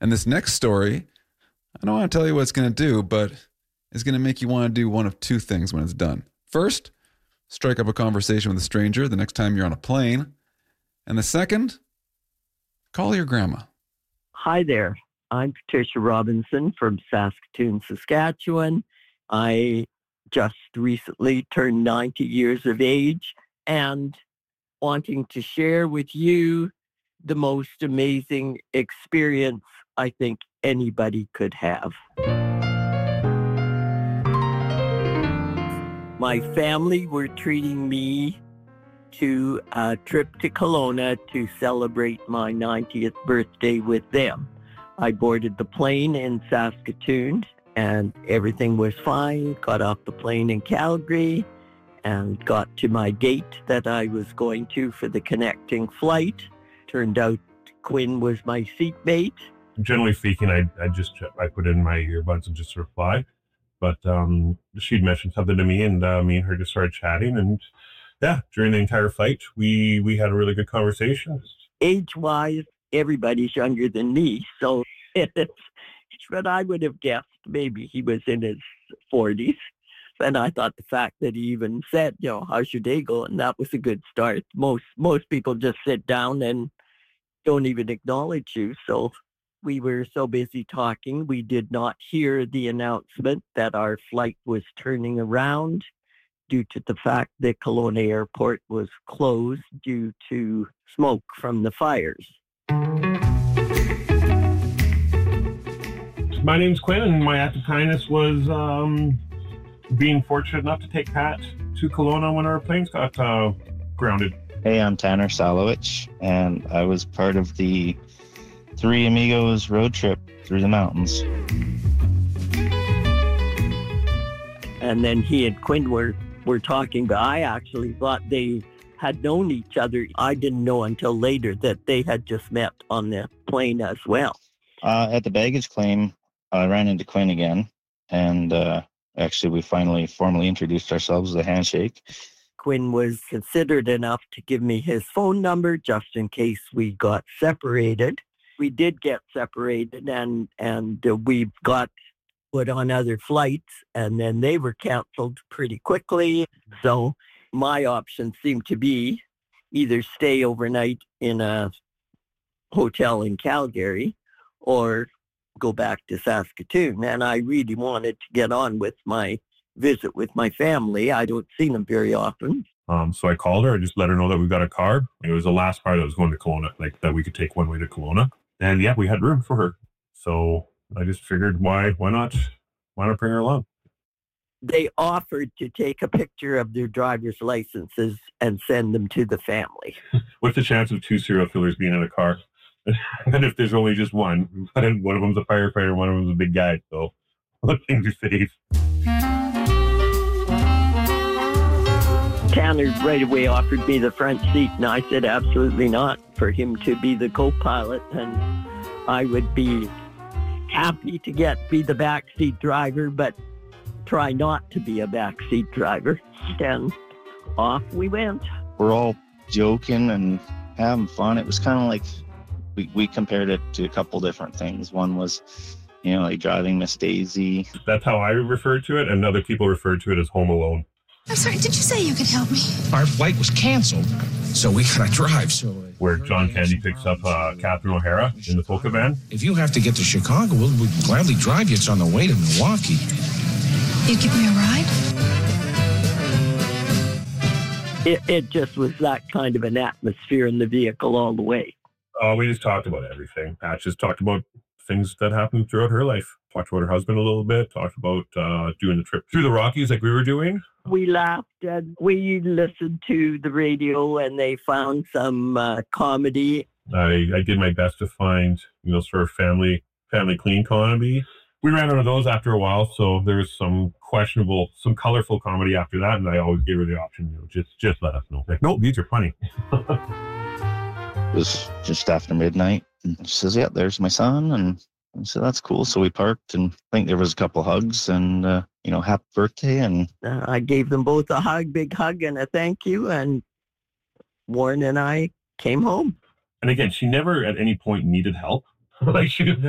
And this next story, I don't want to tell you what it's going to do, but it's going to make you want to do one of two things when it's done. First, strike up a conversation with a stranger the next time you're on a plane. And the second, call your grandma. Hi there. I'm Patricia Robinson from Saskatoon, Saskatchewan. I just recently turned 90 years of age and wanting to share with you the most amazing experience I think anybody could have. My family were treating me to a trip to Kelowna to celebrate my 90th birthday with them. I boarded the plane in Saskatoon and everything was fine. Got off the plane in Calgary and got to my gate that I was going to for the connecting flight. Turned out Quinn was my seatmate. Generally speaking, I put in my earbuds and just reply. But she'd mentioned something to me, and me and her just started chatting. And yeah, during the entire flight, we had a really good conversation. Age-wise, everybody's younger than me, so it's what I would have guessed. Maybe he was in his 40s. And I thought the fact that he even said, how's your day going? That was a good start. Most people just sit down and don't even acknowledge you. So we were so busy talking, we did not hear the announcement that our flight was turning around due to the fact that Kelowna Airport was closed due to smoke from the fires. My name's Quinn, and my act of kindness was being fortunate enough to take Pat to Kelowna when our planes got grounded. Hey, I'm Tanner Salowich, and I was part of the Three Amigos road trip through the mountains. And then he and Quinn were talking, but I actually thought they had known each other. I didn't know until later that they had just met on the plane as well. At the baggage claim, I ran into Quinn again, and actually we finally formally introduced ourselves with a handshake. Quinn was considerate enough to give me his phone number just in case we got separated. We did get separated, and we got put on other flights, and then they were canceled pretty quickly. So my option seemed to be either stay overnight in a hotel in Calgary or go back to Saskatoon. And I really wanted to get on with my visit with my family. I don't see them very often. So I called her. I just let her know that we got a car. It was the last car that was going to Kelowna, like that we could take one way to Kelowna. And yeah, we had room for her. So I just figured, why not bring her along? They offered to take a picture of their driver's licenses and send them to the family. What's the chance of two serial killers being in a car? And if there's only just one, one of them's a firefighter, one of them's a big guy. So all things are safe. Tanner right away offered me the front seat, and I said absolutely not, for him to be the co-pilot, and I would be happy to be the backseat driver, but try not to be a backseat driver. And off we went. We're all joking and having fun. It was kind of like we compared it to a couple different things. One was, like driving Miss Daisy. That's how I referred to it, and other people referred to it as Home Alone. I'm sorry, did you say you could help me? Our flight was canceled, so we gotta drive. Where John Candy picks up Catherine O'Hara in the polka van. If you have to get to Chicago, we'll gladly drive you. It's on the way to Milwaukee. You'd give me a ride? It just was that kind of an atmosphere in the vehicle all the way. Oh, we just talked about everything. Pat just talked about things that happened throughout her life. Talked about her husband a little bit. Talked about doing the trip through the Rockies like we were doing. We laughed and we listened to the radio, and they found some comedy. I did my best to find, sort of family clean comedy. We ran out of those after a while, so there's some colorful comedy after that, and I always gave her the option, just let us know. Like, no, these are funny. It was just after midnight, and she says, "Yeah, there's my son," and I said, "That's cool." So we parked, and I think there was a couple hugs, and happy birthday, and I gave them both a big hug, and a thank you, and Warren and I came home. And again, she never at any point needed help. Like, she was never